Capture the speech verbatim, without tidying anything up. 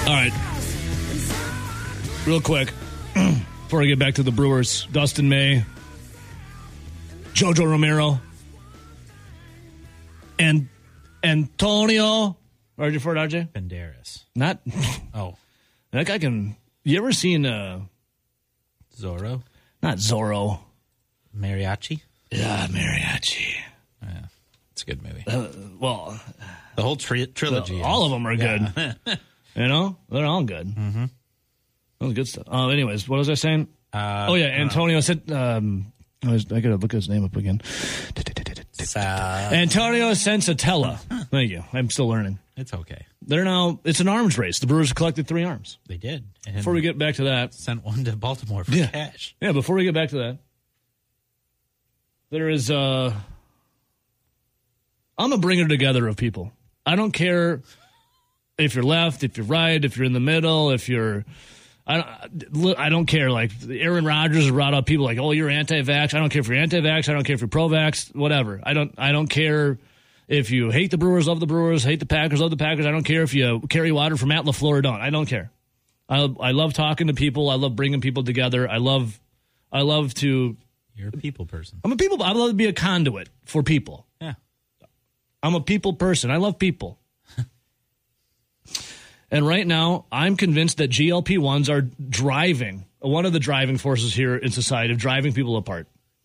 All right. Real quick, before I get back to the Brewers, Dustin May, Jojo Romero, and Antonio. Where'd you for it, R J? Banderas. Not. Oh. That guy can. You ever seen. Uh, Zorro? not Zorro. Mariachi? Yeah, Mariachi. Yeah. It's a good movie. Uh, well, the whole tri- trilogy. well, all of them are good. Yeah. You know? They're all good. Mm-hmm. That was good stuff. Oh, anyways, what was I saying? Uh, oh, yeah, Antonio said. Um, I, was, I got to look his name up again. Sa- Antonio Sensatella. Thank you. I'm still learning. It's okay. They're now. It's an arms race. The Brewers collected three arms. They did. And Before we get back to that, sent one to Baltimore for yeah. cash. Yeah. Before we get back to that, there is. Uh, I'm a bringer together of people. I don't care if you're left, if you're right, if you're in the middle, if you're. I don't, I don't care. Like, Aaron Rodgers has brought up people like, oh, you're anti-vax. I don't care if you're anti-vax. I don't care if you're pro-vax. Whatever. I don't. I don't care if you hate the Brewers, love the Brewers, hate the Packers, love the Packers. I don't care if you carry water from Matt LaFleur or don't. I don't care. I I love talking to people. I love bringing people together. I love. I love to. You're a people person. I'm a people. I love to be a conduit for people. Yeah. I'm a people person. I love people. And right now, I'm convinced that G L P ones are driving, one of the driving forces here in society of driving people apart.